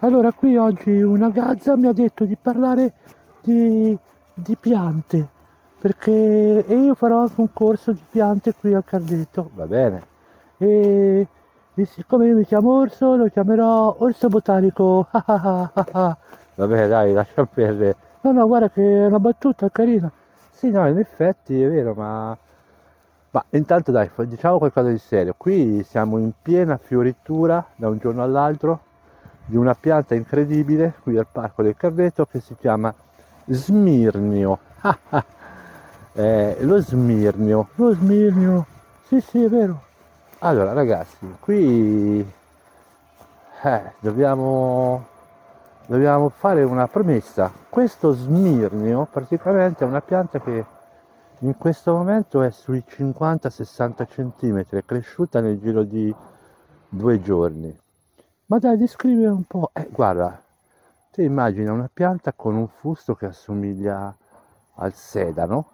Allora, qui oggi una gazza mi ha detto di parlare di, di piante, perché e io farò anche un corso di piante qui al Carletto, va bene? E, e siccome io mi chiamo Orso, lo chiamerò Orso Botanico. Va bene, dai, lascia perdere. No, no, guarda che è una battuta carina. Sì, no, in effetti è vero, ma intanto dai, diciamo qualcosa di serio. Qui siamo in piena fioritura da un giorno all'altro di una pianta incredibile qui al Parco del Carreto che si chiama Smirnio. Lo Smirnio, sì sì è vero. Allora ragazzi, qui dobbiamo fare una premessa. Questo Smirnio praticamente è una pianta che in questo momento è sui 50-60 centimetri, è cresciuta nel giro di 2 giorni. Ma dai, descrivere un po'. Guarda, te immagina una pianta con un fusto che assomiglia al sedano,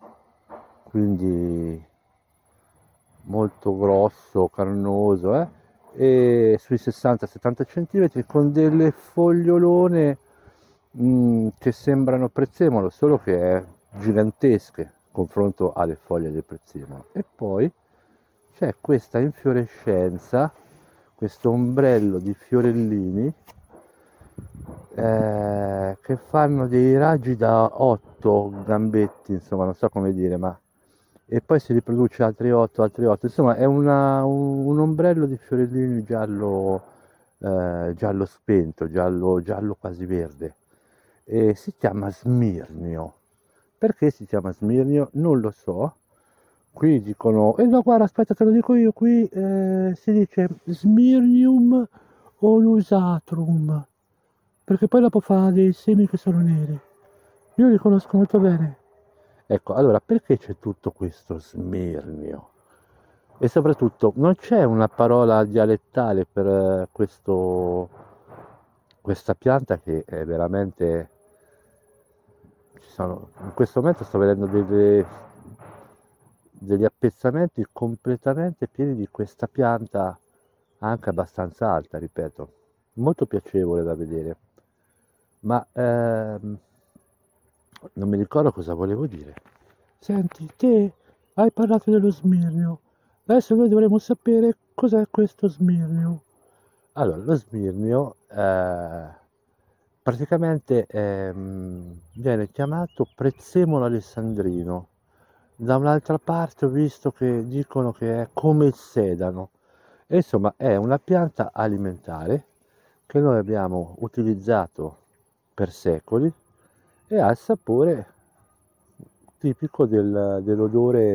quindi molto grosso, carnoso, e sui 60-70 centimetri con delle fogliolone che sembrano prezzemolo, solo che è gigantesche confronto alle foglie del prezzemolo. E poi c'è questa infiorescenza, questo ombrello di fiorellini che fanno dei raggi da 8 gambetti, insomma, non so come dire, ma e poi si riproduce altri 8, insomma, è un ombrello di fiorellini giallo, giallo spento, giallo quasi verde, e si chiama Smirnio. Perché si chiama Smirnio? Non lo so. Qui dicono, no, guarda, aspetta, te lo dico io, qui si dice Smirnium olusatrum, perché poi dopo fa dei semi che sono neri. Io li conosco molto bene. Ecco, allora perché c'è tutto questo smirnio? E soprattutto non c'è una parola dialettale per questa pianta che è veramente... in questo momento sto vedendo degli appezzamenti completamente pieni di questa pianta anche abbastanza alta, ripeto, molto piacevole da vedere. Ma non mi ricordo cosa volevo dire. Senti, te hai parlato dello Smirnio. Adesso noi dovremmo sapere cos'è questo Smirnio. Allora, lo Smirnio praticamente viene chiamato prezzemolo alessandrino. Da un'altra parte ho visto che dicono che è come il sedano. E insomma, è una pianta alimentare che noi abbiamo utilizzato per secoli e ha il sapore tipico dell'odore